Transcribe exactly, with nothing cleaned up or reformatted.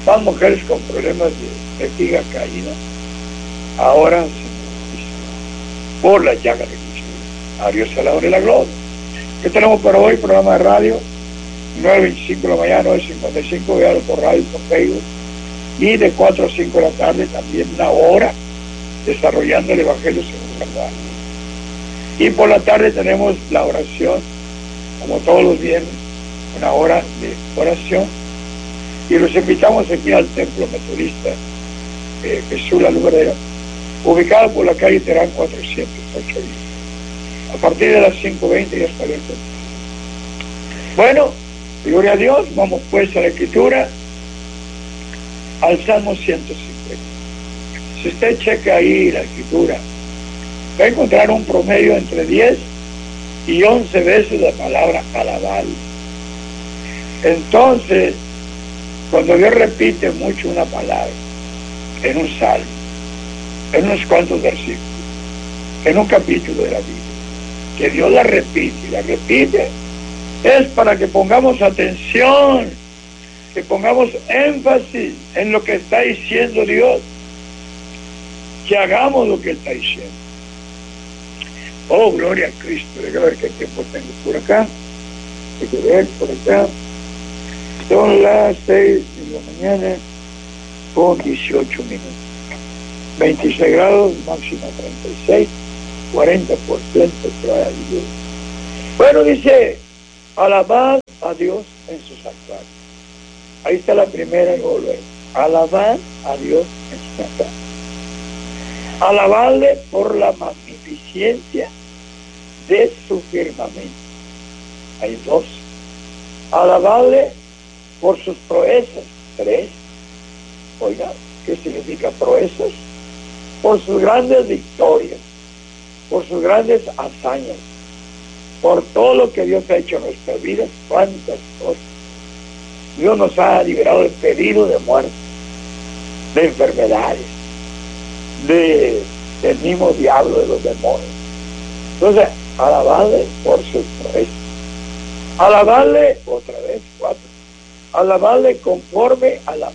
Más mujeres con problemas de vejiga caída, ahora se por la llaga de Cristo. A Dios se la honra y la gloria. ¿Qué tenemos para hoy? Programa de radio, nueve veinticinco de la mañana, nueve cincuenta y cinco, véalo por radio, por Facebook. Y de cuatro a cinco de la tarde, también una hora, desarrollando el Evangelio según San Juan. Y por la tarde tenemos la oración, como todos los viernes, una hora de oración. Y los invitamos aquí al Templo Metodista eh, Jesús la Luz Verdadera, ubicado por la calle Terán cuatrocientos ocho. A partir de las cinco veinte ya está abierto. Bueno, gloria a Dios, vamos pues a la Escritura, al Salmo ciento cincuenta. Si usted checa ahí la Escritura, va a encontrar un promedio entre diez y once veces la palabra alabar. Entonces, cuando Dios repite mucho una palabra en un salmo, en unos cuantos versículos, en un capítulo de la Biblia, que Dios la repite y la repite, es para que pongamos atención, que pongamos énfasis en lo que está diciendo Dios, que hagamos lo que Él está diciendo. Oh, gloria a Cristo. Déjame ver qué tiempo tengo por acá. Hay que ver por acá. Son las seis de la mañana con dieciocho minutos. veintiséis grados, máxima treinta y seis, cuarenta por ciento probabilidad de lluvia. Bueno, dice, alabad a Dios en sus santuarios. Ahí está la primera y volver. Alabad a Dios en sus santuarios. Alabarle por la magnificencia de su firmamento. Hay dos. Alabarle por sus proezas. Tres. Oiga, ¿qué significa proezas? Por sus grandes victorias, por sus grandes hazañas, por todo lo que Dios ha hecho en nuestras vidas. Cuántas cosas. Dios nos ha liberado del peligro de muerte, de enfermedades, de, del mismo diablo, de los demonios. Entonces, alabarle por sus proezas. Alabarle, otra vez, cuatro. Alabarle conforme a la